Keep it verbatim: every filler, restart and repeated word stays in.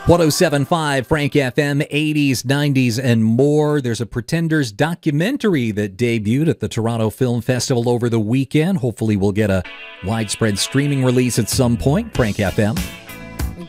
one oh seven point five Frank F M, eighties, nineties, and more. There's a Pretenders documentary that debuted at the Toronto Film Festival over the weekend. Hopefully we'll get a widespread streaming release at some point. Frank F M.